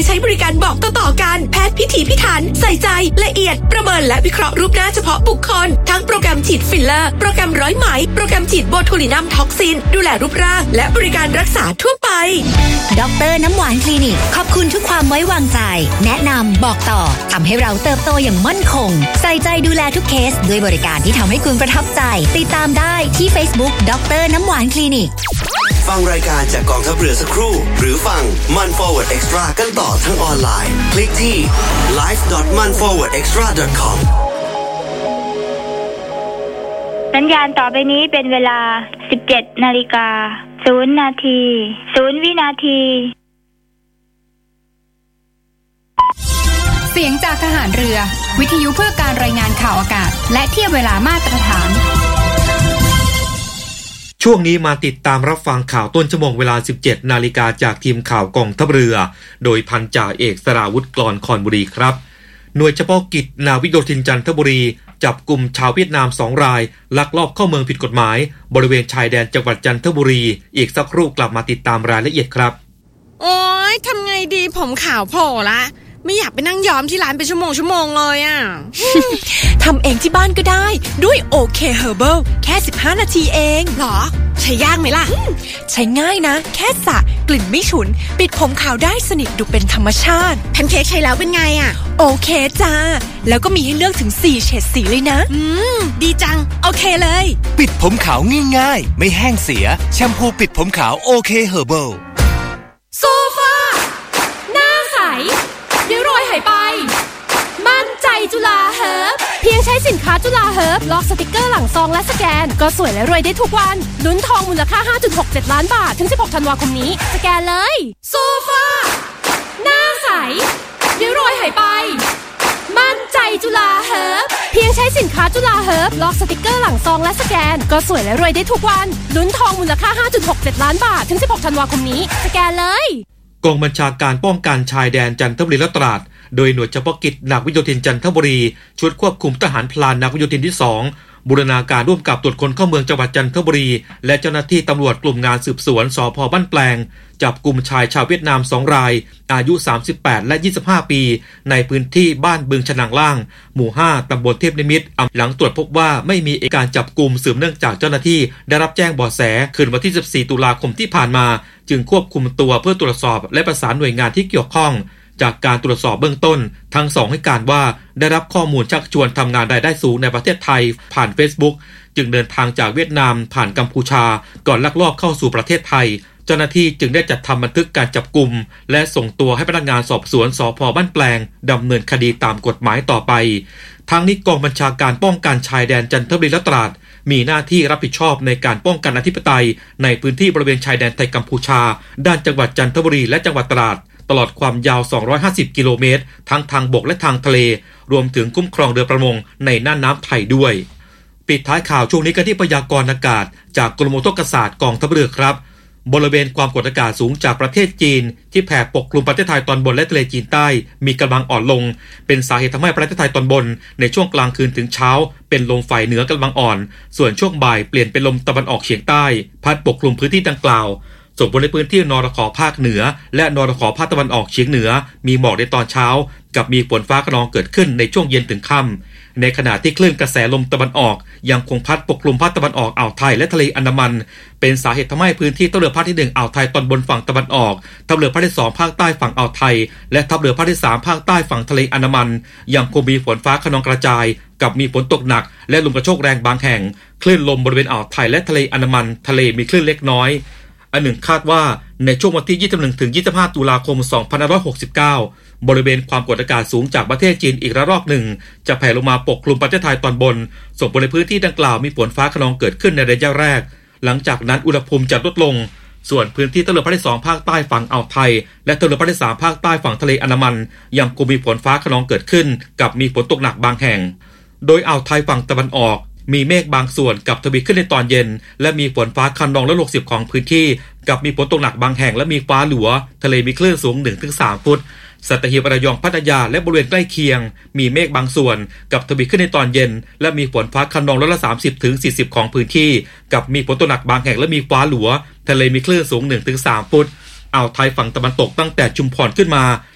ใช้บริการบอกต่อๆกันแพทย์พิถีพิถันใส่ใจละเอียดประเมินและวิเคราะห์รูปหน้าเฉพาะบุคคลทั้งโปรแกรมฉีดฟิลเลอร์โปรแกรมร้อยไหมโปรแกรมฉีดโบทูลินัมท็อกซินดูแลรูปร่างและบริการรักษาทั่วไปดร.น้ำหวานคลินิกขอบคุณทุกความไว้วางใจแนะนำบอกต่อทำให้เราเติบโตอย่างมั่นคงใส่ใจดูแลทุกเคสด้วยบริการที่ทำให้คุณประทับใจติดตามได้ที่ Facebook ดร.น้ำหวานคลินิกฟังรายการจากกองทัพเรือสักครู่หรือฟังมัน Forward Extra กันต่อทั้งออนไลน์คลิกที่ live.manforwardextra.com สัญญาณต่อไปนี้เป็นเวลา 17:00 น.0 นาที 0 วินาทีเสียงจากทหารเรือวิทยุเพื่อการรายงานข่าวอากาศและเทียบเวลามาตรฐานช่วงนี้มาติดตามรับฟังข่าวต้นชั่วโมงเวลา 17 นาฬิกาจากทีมข่าวกองทัพเรือโดยพันจ่าเอกสราวุธกลอนคอนบุรีครับหน่วยเฉพาะกิจนาวิกโยธินจันทบุรีจับกลุ่มชาวเวียดนาม2รายลักลอบเข้าเมืองผิดกฎหมายบริเวณชายแดนจังหวัดจันทบุรีอีกสักครู่กลับมาติดตามรายละเอียดครับโอ๊ยทำไงดีผมขาวโผล่ละไม่อยากไปนั่งย้อมที่ร้านเป็นชั่วโมงเลยอ่ะทำเองที่บ้านก็ได้ด้วยโอเคเฮอร์เบิลแค่15นาทีเองหรอใช้ยากไหมล่ะใช้ง่ายนะแค่สระกลิ่นไม่ฉุนปิดผมขาวได้สนิทดูเป็นธรรมชาติแพนเค้กใช้แล้วเป็นไงอ่ะโอเคจ้าแล้วก็มีให้เลือกถึง4เฉดสีเลยนะดีจังโอเคเลยปิดผมขาวง่ายๆไม่แห้งเสียแชมพูปิดผมขาวโอเคเฮอร์เบิลโซฟาหน้าใสริ้วรอยหายไปมั่นใจจุฬาเฮิร์บเพียงใช้สินค้าจุฬาเฮิร์บล็อกสติกเกอร์หลังซองและสแกนก็สวยและรวยได้ทุกวันลุ้นทองมูลค่า 5.67 ล้านบาทถึง16ธันวาคมนี้สแกนเลยโซฟาหน้าใสริ้วรอยหายไปมั่นใจจุฬาเฮิร์บเพียงใช้สินค้าจุฬาเฮิร์บล็อกสติกเกอร์หลังซองและสแกนก็สวยและรวยได้ทุกวันลุ้นทองมูลค่า 5.67 ล้านบาทถึง16ธันวาคมนี้สแกนเลยกองบัญชาการป้องกันชายแดนจันทบุรีและตราดโดยหน่วยเฉพาะกิจนาวิกโยธินจันทบุรีชุดควบคุมทหารพลานนาวิกโยธินที่2บูรณาการร่วมกับตรวจคนเข้าเมืองจังหวัดจันทบุรีและเจ้าหน้าที่ตำรวจกลุ่มงานสืบสวนสภ.บ้านแปลงจับกลุ่มชายชาวเวียดนาม2รายอายุ38และ25ปีในพื้นที่บ้านบึงฉนังล่างหมู่5ตำบลเทพนิมิตรหลังตรวจพบว่าไม่มีเอกการจับกลุ่มสืบเนื่องจากเจ้าหน้าที่ได้รับแจ้งเบาะแสคืนวันที่14ตุลาคมที่ผ่านมาจึงควบคุมตัวเพื่อตรวจสอบและประสานหน่วยงานที่เกี่ยวข้องจากการตรวจสอบเบื้องต้นทั้งสองให้การว่าได้รับข้อมูลชักชวนทำงานรายได้สูงในประเทศไทยผ่าน Facebook จึงเดินทางจากเวียดนามผ่านกัมพูชาก่อนลักลอบเข้าสู่ประเทศไทยเจ้าหน้าที่จึงได้จัดทำบันทึกการจับกุมและส่งตัวให้พนักงานสอบสวนสภ.บ้านแปลงดำเนินคดีตามกฎหมายต่อไปทั้งนี้กองบัญชาการป้องกันชายแดนจันทบุรีและตราดมีหน้าที่รับผิดชอบในการป้องกันอธิปไตยในพื้นที่บริเวณชายแดนไทยกัมพูชาด้านจังหวัดจันทบุรีและจังหวัดตราดตลอดความยาว250กิโลเมตรทั้งทางบกและทางทะเลรวมถึงคุ้มครองเรือประมงในน่านน้ำไทยด้วยปิดท้ายข่าวช่วงนี้กันที่พยากรณ์อากาศจากกรมอุตุนิยมวิทยากองทัพเรือครับบริเวณความกดอากาศสูงจากประเทศจีนที่แผ่ปกคลุมประเทศไทยตอนบนและทะเลจีนใต้มีกำลังอ่อนลงเป็นสาเหตุทำให้ประเทศไทยตอนบนในช่วงกลางคืนถึงเช้าเป็นลมฝ่ายเหนือกำลังอ่อนส่วนช่วงบ่ายเปลี่ยนเป็นลมตะวันออกเฉียงใต้พัดปกคลุมพื้นที่ดังกล่าวส่วนบนในพื้นที่นรข.ภาคเหนือและนรข.ภาคตะวันออกเฉียงเหนือมีหมอกในตอนเช้ากับมีฝนฟ้าคะนองเกิดขึ้นในช่วงเย็นถึงค่ำในขณะที่คลื่นกระแสลมตะวันออกยังคงพัดปกคลุมภาคตะวันออกอ่าวไทยและทะเลอันดามันเป็นสาเหตุทำให้พื้นที่ทัพเรือภาคที่1อ่าวไทยตอนบนฝั่งตะวันออกทัพเรือภาคที่2ภาคใต้ฝั่งอ่าวไทยและทัพเรือภาคที่3ภาคใต้ฝั่งทะเลอันดามันยังคงมีฝนฟ้าคะนองกระจายกับมีฝนตกหนักและลมกระโชกแรงบางแห่งคลื่นลมบริเวณอ่าวไทยและทะเลอันดามันทะเลมีคลื่นเล็กน้อยอันหนึ่งคาดว่าในช่วงวันที่21ถึง25ตุลาคม2569บริเวณความกดอากาศสูงจากประเทศจีนอีกระลอกหนึ่งจะแผ่ลงมาปกคลุมประเทศไทยตอนบนส่งผลให้พื้นที่ดังกล่าวมีฝนฟ้าคะนองเกิดขึ้นในระยะแรกหลังจากนั้นอุณหภูมิจะลดลงส่วนพื้นที่ทัพเรือภาคที่2ภาคใต้ฝั่งอ่าวไทยและทัพเรือภาคที่3ภาคใต้ฝั่งทะเลอันดามันยังคงมีฝนฟ้าคะนองเกิดขึ้นกับมีฝนตกหนักบางแห่งโดยอ่าวไทยฝั่งตะวันออกมีเมฆบางส่วนกับทวีขึ้นในตอนเย็นและมีฝนฟ้าคะนองและ60ของพื้นที่กับมีฝนตกหนักบางแห่งและมีฟ้าหลัวทะเลมีคลื่นสูง 1-3 ฟุตสัตหีบระยองพัทยาและบริเวณใกล้เคียงมีเมฆบางส่วนกับทวีขึ้นในตอนเย็นและมีฝนฟ้าคะนองร้อยละ 30-40 ของพื้นที่กับมีฝนตกหนักบางแห่งและมีฟ้าหลัวทะเลมีคลื่นสูง 1-3 ฟุตอ่าวไทยฝั่งตะวันตกตั้งแต่ชุมพรขึ้นมา